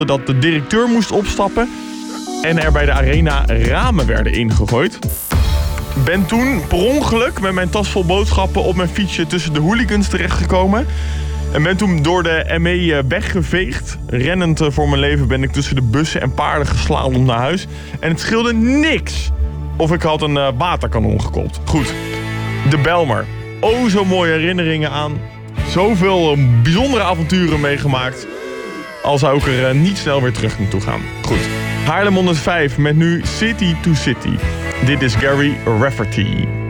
dat de directeur moest opstappen en er bij de arena ramen werden ingegooid. Ben toen per ongeluk met mijn tas vol boodschappen op mijn fietsje tussen de hooligans terechtgekomen. En ben toen door de ME weggeveegd. Rennend voor mijn leven ben ik tussen de bussen en paarden geslalomd naar huis. En het scheelde niks of ik had een waterkanon gekopt. Goed, de Bijlmer. Oh, zo mooie herinneringen aan. Zoveel bijzondere avonturen meegemaakt. Al zou ik er niet snel weer terug naartoe gaan. Goed, Haarlem 105 met nu City to City. Dit is Gary Rafferty.